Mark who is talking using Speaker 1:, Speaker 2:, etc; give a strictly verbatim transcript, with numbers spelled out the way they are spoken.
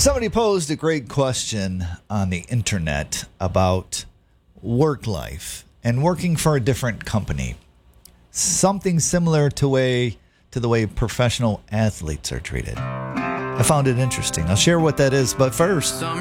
Speaker 1: Somebody posed a great question on the internet about work life and working for a different company. Something similar to way to the way professional athletes are treated. I found it interesting. I'll share what that is, but first,